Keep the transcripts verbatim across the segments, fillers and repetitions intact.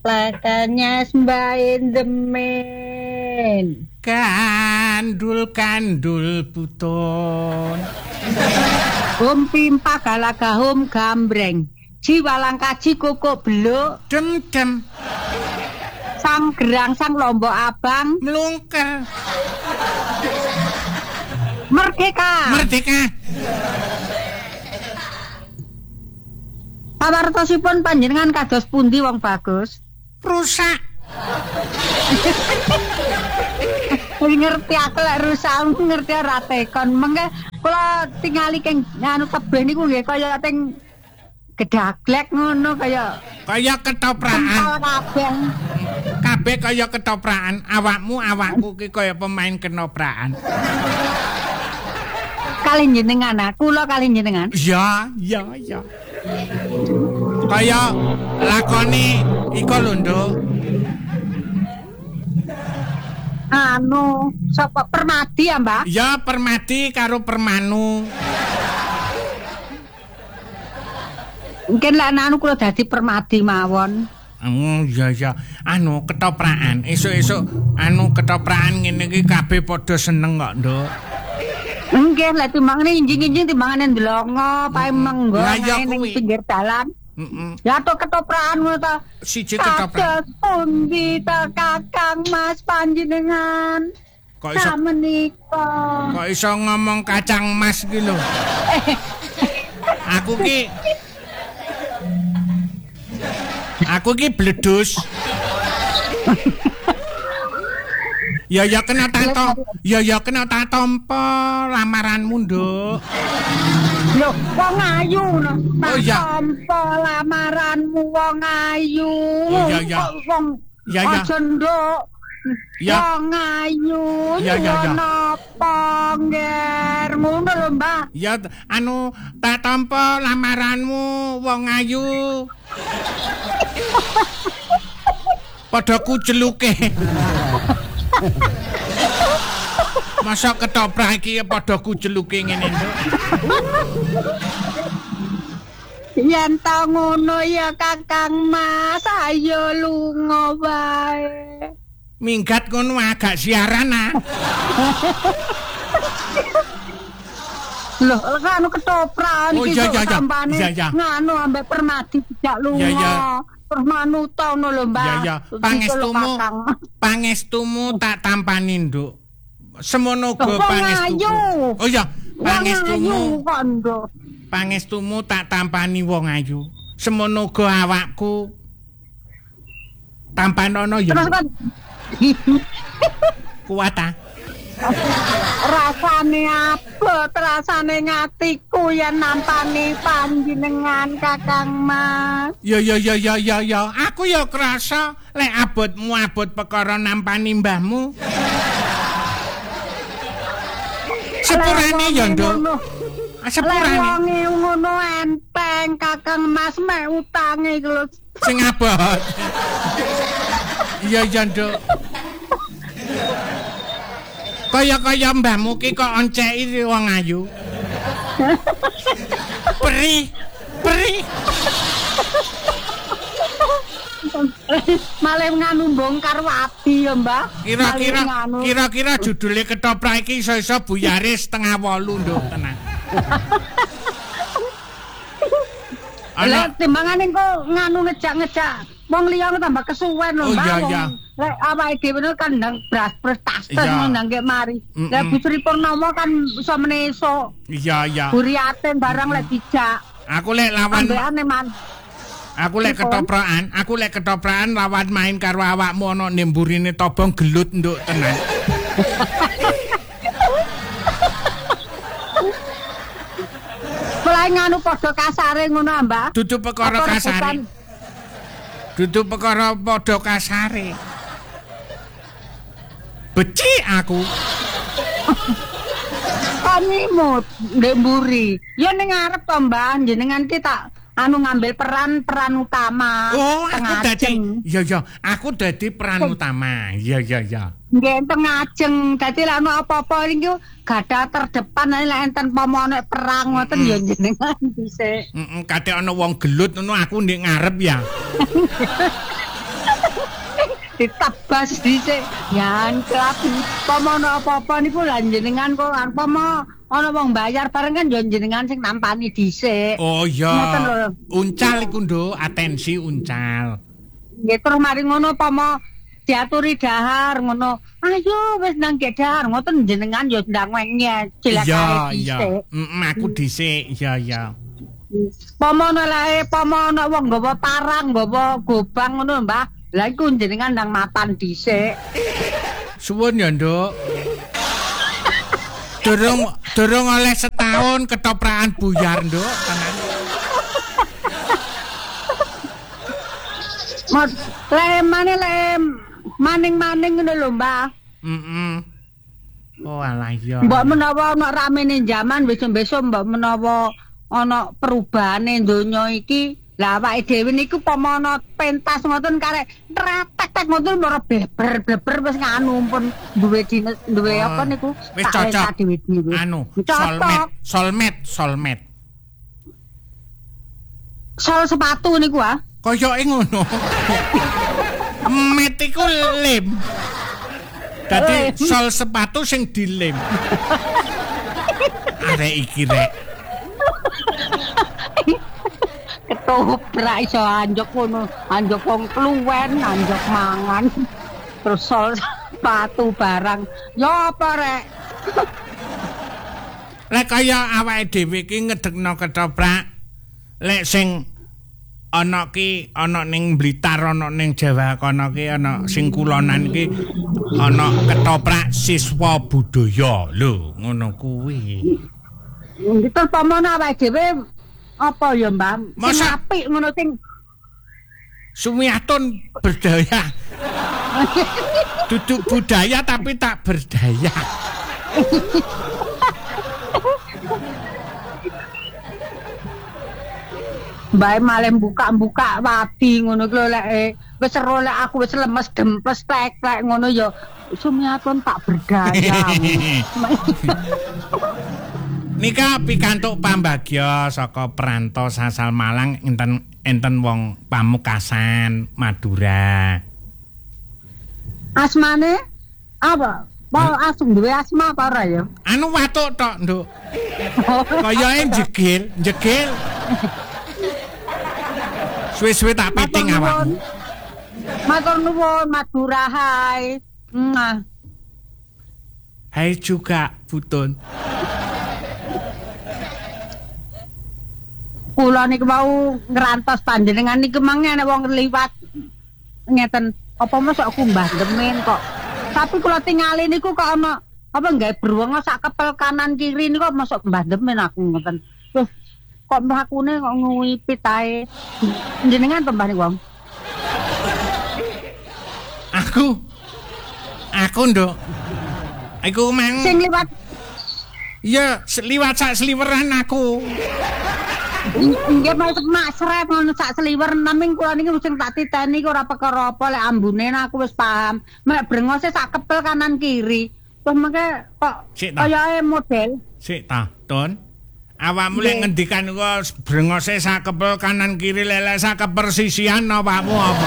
Lakanya sembahin demen. Kandul kandul puton. Hum pimpa galaga hum gambreng. Jiwalang kaji kokok beluk. Dem dem. Sang gerang sang lombok abang. Melungker. Merdeka. Merdeka. Pawartosipun panjenengan kados pundi wong bagus? Rusak. Ngerti aku lek rusak ngerti ora tekon. Mengke kula tingali keng anu tebih niku nggih kaya teng gedaglek ngono kaya kaya ketoprakan. Kabeh. Kabeh kaya ketoprakan. Awakmu awakku ki kaya pemain kenoprakan. Kali jenengan aku kula kali jenengan. Ya, ya, ya. Kaya lakone iko lho, Nduk. Anu, sapa Permadi ya, Mbak? Ya, Permadi karo Permanu. Mungkin lek anu kula dadi Permadi mawon. Oh, iya iya. Anu ketoprakan. Esuk-esuk anu ketoprakan ngene iki kabeh padha seneng kok, Nduk. Nggih, lek timbangane injing-injing timbangane ndelongo, pae menggo ning pinggir dalan. Heeh. Ya to ketoprakan ngono ta. Siji ketoprakan. Pundi ta Kakang Mas panjenengan? Kok iso menika? Kok iso ngomong kacang mas iki lho. Aku ki Aku ki bledus. Ya ya kena tato, ya ya kena tatompo lamaranmu, Nduk. Lho, wong ayu no. Oh iya. Tatompo lamaranmu wong ayu. Oh iya iya. Wong ya ya. Aja, Nduk. Ya. Wong ayu. Ya ya ya. Napa ngger ngono lho, Mbak. Ya anu tak tampa lamaranmu wong ayu. Padha kuceluke. Masa ketoprak iki padha kuceluke ngene, Nduk. Yen ta ngono ya Kakang Mas, ayo lunga wae. Minggat ngono agak siaran ah. Loh, anu ketoprak oh, iki iya, iya, tampane iya, iya. nganu ambek Permadi tidak lunga. Iya, iya. Terus manuta ngono lho, Mbak. Ya ya, pangestumu, pangestumu tak tampani, Nduk. Semono go pangestumu. Oh ya, pangestumu. Pangestumu tak tampani wong ayu. Semono go awakku. Tampanono ya. Kuat ah. Rasane abot, rasane ngatiku yen nampani panjenengan Kakang Mas. Ya ya ya ya ya ya, aku ya krasa lek abotmu abot perkara nampani mbahmu. Sepurane ya, Nduk. Sepurane. Wonge ngono enteng Kakang Mas mek utange iki lho. Sing abot. Iya ya, Nduk. Kaya-kaya mbahmu ki kok onceki wong ayu. Peri, peri. Malah nganu bongkar wadi ya, Mbak. Kira-kira kira-kira judule ketoprak iki iso-iso buyare setengah wolu, Nduk, tenang. Lah timbangane kok nganu ngejak-ngejak wong liya tambah kesuwen lho, Mbak. Oh iya iya. Lek awake dhewe kan ndang bras prestasi ndang nggih mari. Lah Bu Sri Purnomo kan iso meneso. Iya iya. Buriaten barang lek dijak. Aku lek lawan ambekane man. Aku lek ketoprakan, aku lek ketoprakan lawan main karo awakmu ana nemburine tobong gelut, Nduk, tenang. Mulai nganu padha kasare ngono, Mbak. Dudu perkara kasare. Dudu perkara padha kasare. Becik aku. Kanimut ndek mburi. Ya ning ngarep to, Mbak, jenengan ki tak anu ngambil peran-peran utama. Oh, aku dadi. Ya ya, aku dadi peran utama. Ya ya ya. Nggih enten ngajeng. Dadi lek ana apa-apa iki gadah terdepan lek enten pomone perang ngoten ya jenengan dhisik. Heeh, kadek ana wong gelut ngono aku ndek ngarep ya. ditabas dhisik. Ya klap pomono apa-apa niku lan jenengan kok pomo ana wong bayar bareng kan ya jenengan sing nampani dhisik. Oh iya. Uncal iku nduk, atensi uncal. Nggih terus mari ngono pomo diaturi dahar ngono. Ayo wis nang dahar ngoten jenengan ya ndang wenge cilakae dhisik. Iya, iya. Aku dhisik. Iya, iya. Pomono lae pomono wong nggawa parang, nggawa gobang ngono, Mbah. Lah iku jenengan ndang mapan dhisik. Suwun ya, Nduk. Durung durung oleh setahun ketoprakan buyar, Nduk, tenan. Mas, lem mane lem maning-maning ngono lho, Mbah. Heeh. Oh alah iya. Mbok menawa ana ramene jaman wis besok mbok menawa ana perubahane donya iki, lah awake dhewe niku pomono pentas ngoten karek tretek-tek ngoten ora beber-beber wis nganu pun duwe dinas duwe oh, apa niku wis cocok anu solmet solmet solmet sol sepatu niku ah koyoke ngono met iku lem dadi sol sepatu sing dilem arek iki rek ketoprak iso anjok ngono, anjok wong kluwen, anjok mangan. Terus sol sepatu barang. Ya apa rek? Lek kaya awake dhewe iki ngedekno ketoprak, lek sing ana ki ana ning Blitar, ana ning Jawa kono ki ana sing kulonan ki ana ketoprak siswa budaya. Lho, ngono kuwi. Itu pamono awake dhewe apa ya Mbak? Sing apik ngono sing Sumiatun berdaya. Duduk budaya tapi tak berdaya. Mbak malah buka-buka wati ngono ki lho lek wis ero lek aku wis lemes dempes tek-tek ngono ya sumiatun tak berdaya. Nika pikantuk pambagya saka Pranto Sasal Malang enten enten wong Pamekasan Madura. Asmane apa? Mau asung duwe asma apa ora ya? Anu watuk tok, Nduk. Kayae njegil, njegil. Suwe-suwe tak piting awakmu. Matur nuwun Madura hai. Nah. Hai juga Butun. Kula niku mau ngrantos panjenengan niku mangke nek wong liwat ngeten apa mosok aku mbah demen kok. Tapi kula tingali niku kok ana apa gawe bruwenga sak kepel kanan kiri niku mosok mbah demen aku ngoten. Terus kok mlakune kok nguwipit ae. Jenengan to mbah niku wong? Aku. Aku, Nduk. Aku mang sing liwat. Iya, liwat sak sliweran aku. Nggih mau mak sret ngono sak sliwer naming kula niki sing tak titeni kok ora perkara apa lek ambune aku wis paham. Mek brengose sak kepel kanan kiri. Terus mengke kok kayae model. Sik ta, Ton. Awakmu lek ngendikan kok brengose sak kepel kanan kiri lelek sak kepersisian awakmu apa?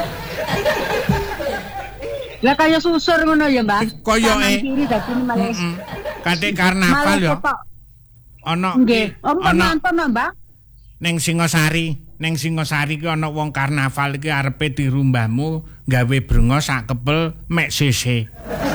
Lah kaya susur ngono ya, Mbak. Koyoke. Kiri dadi malah. Kate karnaval ya. Ana nggih, ana nonton Mbak. Neng Singosari, neng Singosari ki ana wong karnaval iki arepe dirumbahmu gawe brengos sak kepel mek sese.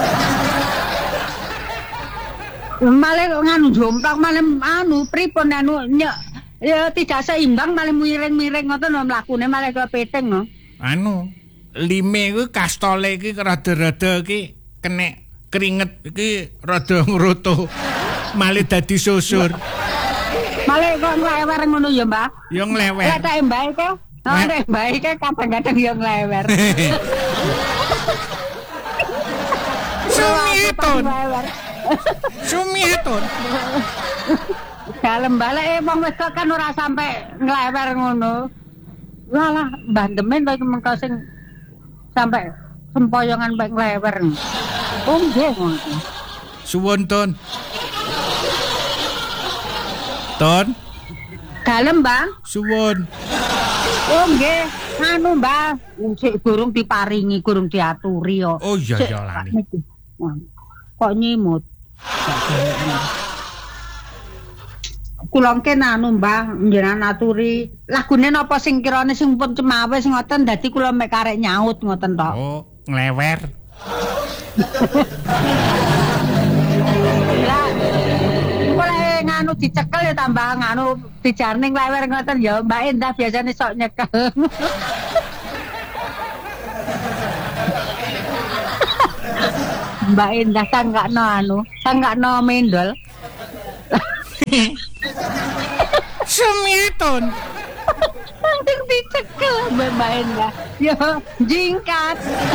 Malah nganu jomplak malah anu pripun anu ya tidak seimbang malah miring-miring ngoten lho mlakune malah kepeting no. Anu lime kuwi kastole iki rada-rada iki kenek keringet iki rada ngroto. Malah dadi susur. Malah kok nglewer ngono ya, Mbak? Ya nglewer. Lek tak mbah iki, nek mbah iki kadang-kadang ya nglewer. Sumiatun. Sumiatun. Dalem balik wong wis kan ora sampe nglewer ngono. Walah, mbah demen to iki mengko sing sampe sempoyongan bae nglewer. Oh nggih ngono. Suwun, Ton. Ton. Dalem, Bang. Suwun. Oh nggih. anu Mbah, sik durung diparingi, durung diaturi kok. Oh iya ya lali. Kok nyimut. Kula ken anu Mbah, njenengan aturi. Lagune napa sing kirane sing pun cemawis ngoten dadi kula mek karek nyaut ngoten tok. Oh, nglewer. Lah, mulai nganu dicekel ya tambah nganu dijarning lewer ngoten ya Mbak Endah biasanya sok nyekel. Mbak Endah sanggakno anu, sanggakno mendol. Semieton. Langsung dicekel Mbak Endah. Yo jingkat.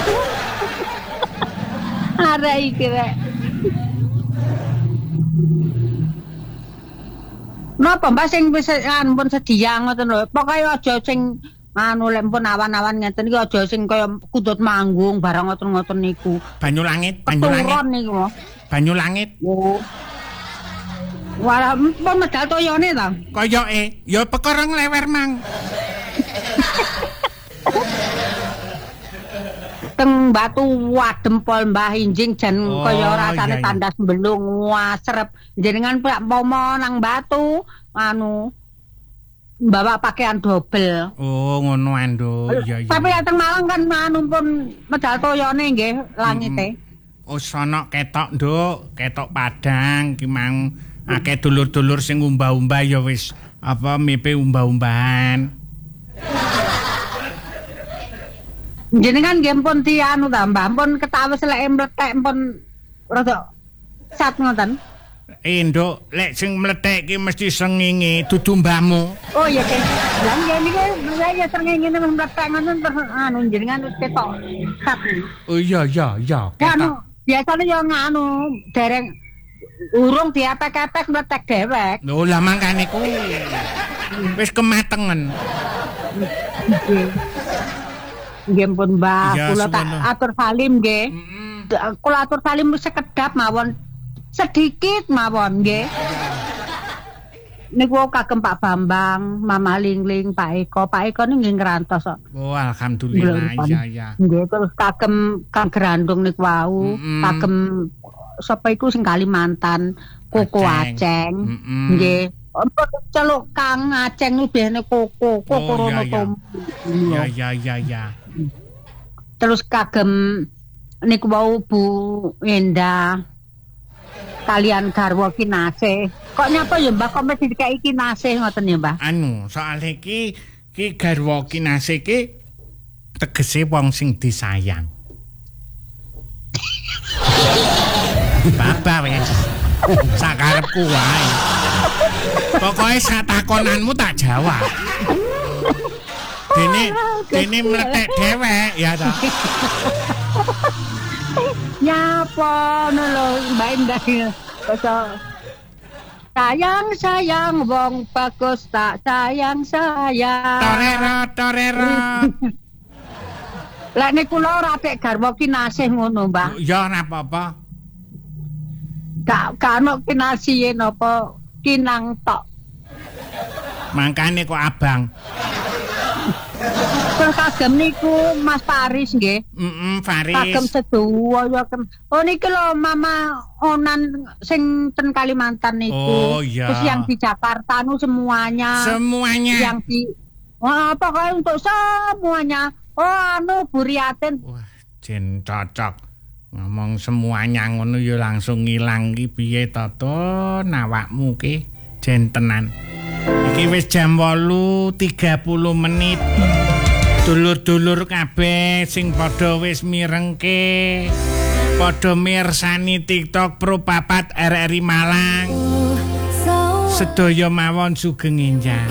Ada iki rek. Napa Mbak sing wis ampun sedia ngoten lho. Pokoke aja sing anu lek pun awan-awan ngeten iki aja sing kaya kudut manggung barang ngoten-ngoten niku. Banyu langit, banyu langit. Niku. Banyu langit. Oh. Wala pun medal toyone ta. Koyoke, ya perkara nglewer mang. Teng batu wadem pol Mbah Injing jan oh, kaya rasane iya, iya. tandas belung wasrep jenengan pomo nang batu anu bawa pakaian dobel. Oh ngono ando iya iya. Tapi teng Malang kan anu pun medal toyone nggih langite. Mm-hmm. Oh sono ketok nduk, ketok Padang ki mang akeh dulur-dulur sing umbah-umbah ya wis apa mipe umbah-umbahan. Jenengan nggih pun dianu ta Mbah, pun ketawis lek mlethek pun rada sat ngoten. Eh nduk, lek sing mlethek ki mesti srengenge dudu mbahmu. Oh iya Kek. Lah nggih niki saya srengenge nang mlethek ngoten terus anu jenengan wis ketok sat. Oh iya iya iya. Anu biasane yo nganu dereng urung diapek-apek mlethek dhewek. Oh lah mangkane ku wis kematengen. Nggih pun Mbah, ya, kula tak atur salim nggih. Mm-hmm. Kula atur salim sekedap mawon. Sedikit mawon nggih. Niku kagem Pak Bambang, Mama Lingling, Pak Eko. Pak Eko nggih ngrantos kok. Oh alhamdulillah iya iya. Nggih terus kagem Kang Grandung niku wau, mm-hmm. kagem sapa iku sing Kalimantan, Koko Aceng. Mm-hmm. Nggih. Empun celuk Kang Aceng iki biasane Koko, Koko oh, rono iya, tom. Iya iya iya iya. Terus kagem niku wau Bu Endah kalian garwa Kinasih. Kok nyapa ya Mbah kok mesti dikai Kinasih ngoten ya Mbah? Anu, soal iki ki garwa Kinasih ki tegese wong sing disayang. Baba wis. Sakarepku wae. Pokoke satakonanmu tak jawab. Dene dene mlethek dhewek ya ta. Nyapa ngono lho Mbak Endah. Sayang sayang wong bagus tak sayang sayang. Torero torero. Lah niku lho ora tek garwa Kinasih ngono Mbah. Ya ora apa-apa. Gak gak ono Kinasih napa Kinang tok. Mangkane kok abang. Terus kagem niku Mas Faris nggih. Heeh, Faris. Kagem sedaya kem. Oh niki lho Mama Onan sing ten Kalimantan niku. Oh iya. Terus yang di Jakarta nu semuanya. Semuanya. Yang di wah pokoknya untuk semuanya. Oh anu Buriatin. Wah, jen cocok. Ngomong semuanya ngono ya langsung ngilang ki piye to awakmu ki jen tenan. Iki wis jam wolu tiga puluh menit. Dulur-dulur kabeh sing padha wis mirengke, padha mirsani TikTok Pro papat R R I Malang. Sedaya mawon sugeng enjang.